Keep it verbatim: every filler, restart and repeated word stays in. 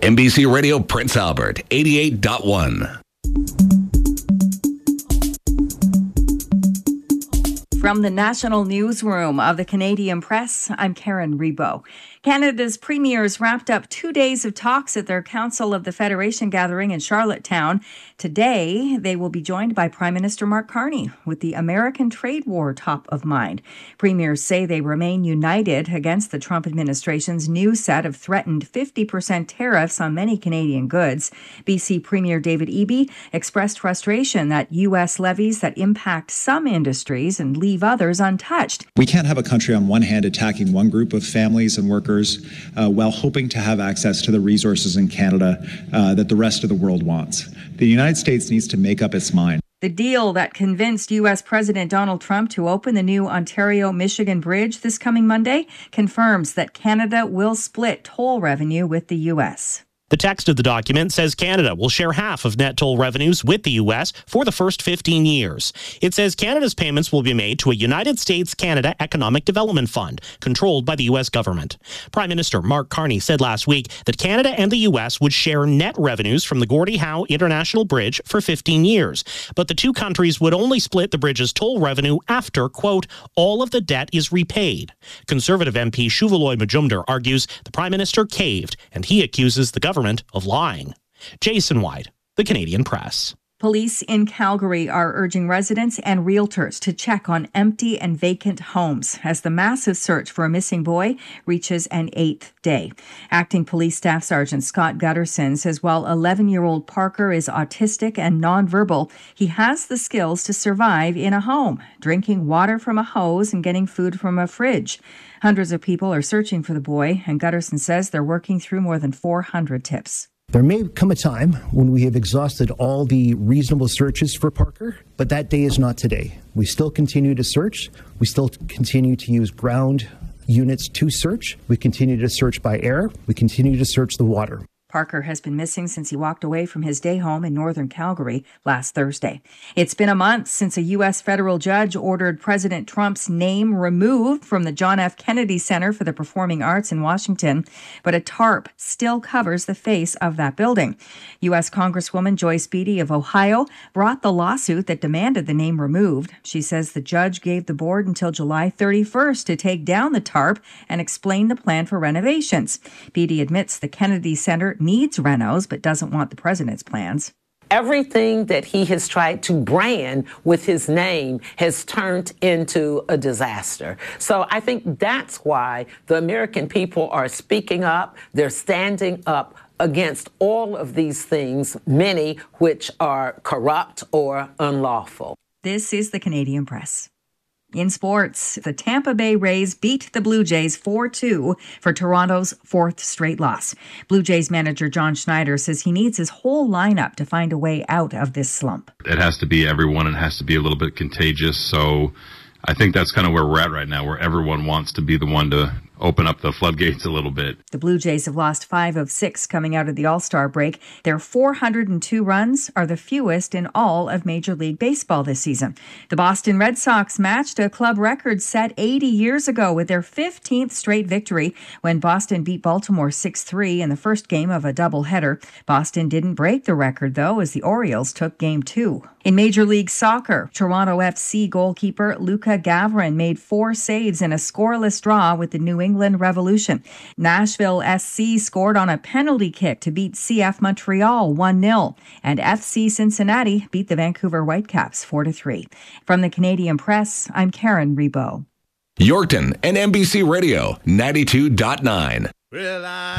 N B C Radio Prince Albert, eighty-eight point one. From the National Newsroom of the Canadian Press, I'm Karen Rebo. Canada's premiers wrapped up two days of talks at their Council of the Federation gathering in Charlottetown. Today, they will be joined by Prime Minister Mark Carney with the American trade war top of mind. Premiers say they remain united against the Trump administration's new set of threatened fifty percent tariffs on many Canadian goods. B C Premier David Eby expressed frustration that U S levies that impact some industries and leave others untouched. We can't have a country on one hand attacking one group of families and workers uh, while hoping to have access to the resources in Canada uh, that the rest of the world wants. The United States needs to make up its mind. The deal that convinced U S President Donald Trump to open the new Ontario-Michigan Bridge this coming Monday confirms that Canada will split toll revenue with the U S. The text of the document says Canada will share half of net toll revenues with the U S for the first fifteen years. It says Canada's payments will be made to a United States-Canada Economic Development Fund controlled by the U S government. Prime Minister Mark Carney said last week that Canada and the U S would share net revenues from the Gordie Howe International Bridge for fifteen years. But the two countries would only split the bridge's toll revenue after, quote, all of the debt is repaid. Conservative M P Shuvaloy Majumdar argues the Prime Minister caved, and he accuses the government of lying. Jason White, the Canadian Press. Police in Calgary are urging residents and realtors to check on empty and vacant homes as the massive search for a missing boy reaches an eighth day. Acting Police Staff Sergeant Scott Gutterson says while eleven-year-old Parker is autistic and nonverbal, he has the skills to survive in a home, drinking water from a hose and getting food from a fridge. Hundreds of people are searching for the boy, and Gutterson says they're working through more than four hundred tips. There may come a time when we have exhausted all the reasonable searches for Parker, but that day is not today. We still continue to search. We still continue to use ground units to search. We continue to search by air. We continue to search the water. Parker has been missing since he walked away from his day home in northern Calgary last Thursday. It's been a month since a U S federal judge ordered President Trump's name removed from the John F. Kennedy Center for the Performing Arts in Washington, but a tarp still covers the face of that building. U S Congresswoman Joyce Beatty of Ohio brought the lawsuit that demanded the name removed. She says the judge gave the board until July thirty-first to take down the tarp and explain the plan for renovations. Beatty admits the Kennedy Center needs renos, but doesn't want the president's plans. Everything that he has tried to brand with his name has turned into a disaster. So I think that's why the American people are speaking up. They're standing up against all of these things, many which are corrupt or unlawful. This is the Canadian Press. In sports, the Tampa Bay Rays beat the Blue Jays four two for Toronto's fourth straight loss. Blue Jays manager John Schneider says he needs his whole lineup to find a way out of this slump. It has to be everyone. It has to be a little bit contagious. So I think that's kind of where we're at right now, where everyone wants to be the one to open up the floodgates a little bit. The Blue Jays have lost five of six coming out of the All-Star break. Their four hundred two runs are the fewest in all of Major League Baseball this season. The Boston Red Sox matched a club record set eighty years ago with their fifteenth straight victory when Boston beat Baltimore six three in the first game of a doubleheader. Boston didn't break the record, though, as the Orioles took game two. In Major League Soccer, Toronto F C goalkeeper Luka Gavrin made four saves in a scoreless draw with the New England Revolution. Nashville S C scored on a penalty kick to beat C F Montreal one nil, and F C Cincinnati beat the Vancouver Whitecaps four to three. From the Canadian Press, I'm Karen Rebo. Yorkton and N B C Radio ninety-two point nine. Well, I